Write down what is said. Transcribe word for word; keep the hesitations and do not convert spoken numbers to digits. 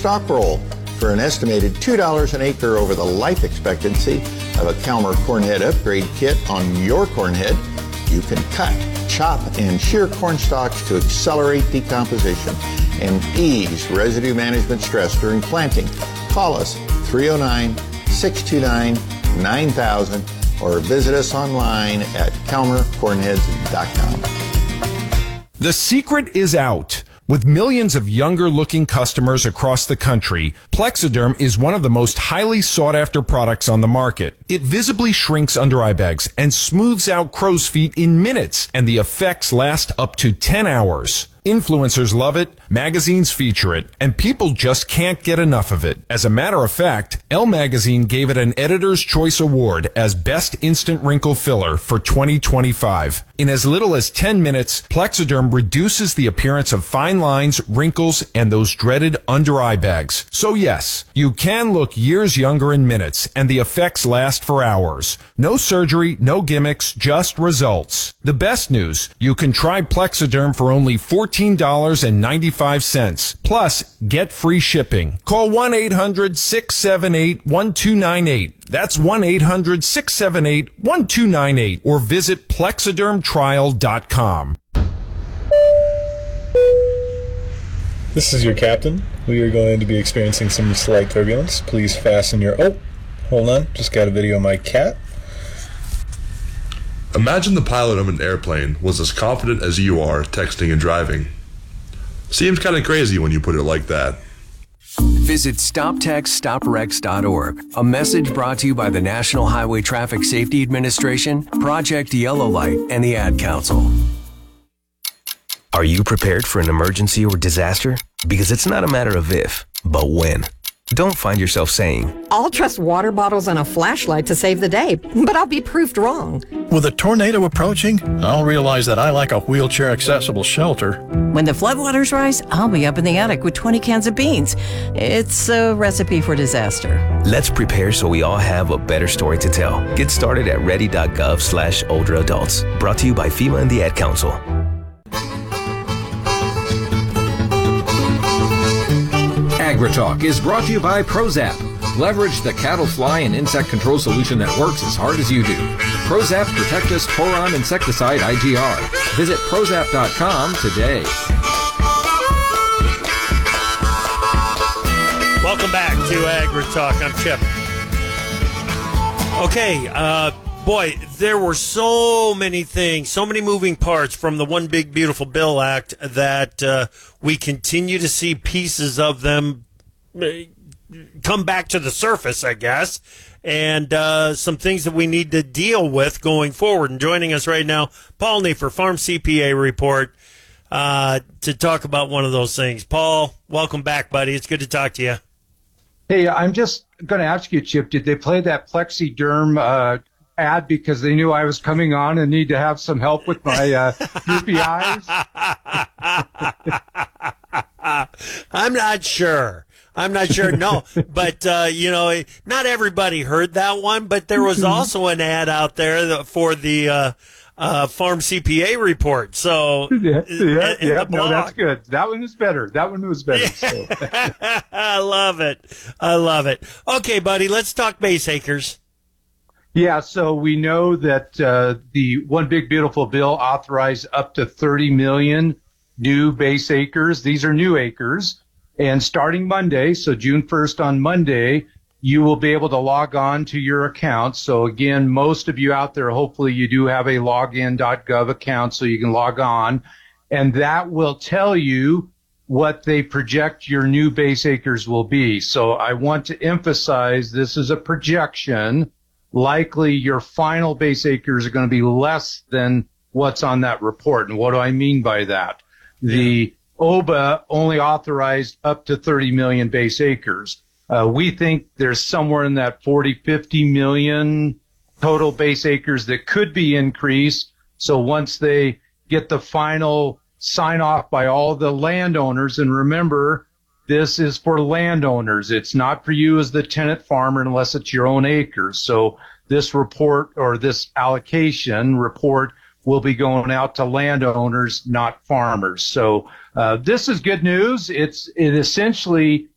stock roll for an estimated two dollars an acre over the life expectancy of a Calmer Cornhead upgrade kit on your cornhead. You can cut, chop, and shear corn stalks to accelerate decomposition and ease residue management stress during planting. Call us three oh nine, six two nine, nine thousand or visit us online at calmer cornheads dot com. The secret is out. With millions of younger-looking customers across the country, Plexiderm is one of the most highly sought-after products on the market. It visibly shrinks under-eye bags and smooths out crow's feet in minutes, and the effects last up to ten hours. Influencers love it, magazines feature it, and people just can't get enough of it. As a matter of fact, Elle Magazine gave it an Editor's Choice Award as Best Instant Wrinkle Filler for twenty twenty-five. In as little as ten minutes, Plexiderm reduces the appearance of fine lines, wrinkles, and those dreaded under-eye bags. So yes, you can look years younger in minutes, and the effects last for hours. No surgery, no gimmicks, just results. The best news, you can try Plexiderm for only fourteen dollars and ninety-five cents. Plus, get free shipping. Call one eight hundred, six seven eight, one two nine eight. That's one eight hundred, six seven eight, one two nine eight. Or visit plexiderm trial dot com. This is your captain. We are going to be experiencing some slight turbulence. Please fasten your... Oh, hold on. Just got a video of my cat. Imagine the pilot of an airplane was as confident as you are texting and driving. Seems kind of crazy when you put it like that. Visit stop text stop wrecks dot org. A message brought to you by the National Highway Traffic Safety Administration, Project Yellow Light, and the Ad Council. Are you prepared for an emergency or disaster? Because it's not a matter of if, but when. Don't find yourself saying, I'll trust water bottles and a flashlight to save the day, but I'll be proved wrong. With a tornado approaching, I'll realize that I like a wheelchair-accessible shelter. When the floodwaters rise, I'll be up in the attic with twenty cans of beans. It's a recipe for disaster. Let's prepare so we all have a better story to tell. Get started at ready.gov slash older adults. Brought to you by FEMA and the Ad Council. AgriTalk is brought to you by Prozap. Leverage the cattle, fly, and insect control solution that works as hard as you do. Prozap Protectus Poron Insecticide I G R. Visit prozap dot com today. Welcome back to AgriTalk. I'm Chip. Okay, uh, boy, there were so many things, so many moving parts from the One Big Beautiful Bill Act that uh, we continue to see pieces of them come back to the surface, I guess, and uh, some things that we need to deal with going forward. And joining us right now, Paul Neiffer, Farm C P A Report, uh, to talk about one of those things. Paul, welcome back, buddy. It's good to talk to you. Hey, I'm just going to ask you, Chip, did they play that Plexiderm uh, ad because they knew I was coming on and need to have some help with my uh, droopy eyes? I'm not sure. I'm not sure. No, but, uh, you know, not everybody heard that one, but there was also an ad out there for the uh, uh, Farm C P A Report. So, yeah, yeah, in yeah the no, blog. that's good. That one was better. That one was better. So. I love it. I love it. Okay, buddy, let's talk base acres. Yeah, so we know that uh, the One Big Beautiful Bill authorized up to thirty million new base acres. These are new acres. And starting Monday, so June first on Monday, you will be able to log on to your account. So again, most of you out there, hopefully you do have a login dot gov account so you can log on. And that will tell you what they project your new base acres will be. So I want to emphasize this is a projection. Likely your final base acres are going to be less than what's on that report. And what do I mean by that? The O B A only authorized up to thirty million base acres. Uh, we think there's somewhere in that forty, fifty million total base acres that could be increased. So once they get the final sign off by all the landowners, and remember, this is for landowners. It's not for you as the tenant farmer unless it's your own acres. So this report or this allocation report will be going out to landowners, not farmers. So uh, this is good news. It's it essentially